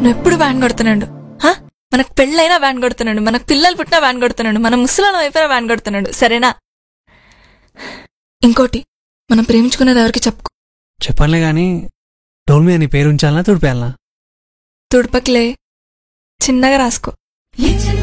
నువ్వు ఎప్పుడు వ్యాన్ కొడుతున్నాడు. మనకు పెళ్ళైనా వ్యాన్ కొడుతున్నాడు, మనకు పిల్లలు పుట్టినా వ్యాన్ కొడుతున్నాడు, మన ముసలాం అయిపోయినా వ్యాన్ కొడుతున్నాడు. సరేనా? ఇంకోటి, మనం ప్రేమించుకునేది ఎవరికి చెప్పుకో. చెప్పనులే గాని డోల్మీ అని పేరు ఉంచాలనా తుడిపేయాలనా? తుడపకిలే, చిన్నగా రాసుకో.